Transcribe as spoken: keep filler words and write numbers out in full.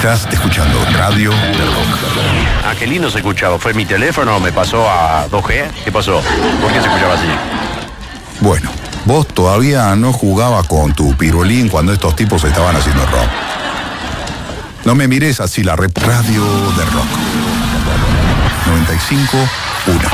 Estás escuchando Radio de Rock. Ah, qué lindo se escuchaba. ¿Fue mi teléfono? ¿Me pasó a dos G? ¿Qué pasó? ¿Por qué se escuchaba así? Bueno, vos todavía no jugabas con tu pirulín cuando estos tipos estaban haciendo rock. No me mires así, la rep Radio de Rock. noventa y cinco punto uno.